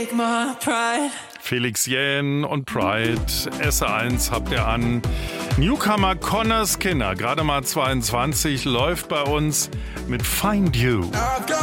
take my pride. Felix Jähn und Pride, SR1 habt ihr an. Newcomer Connor Skinner, gerade mal 22, läuft bei uns mit Find You. I've got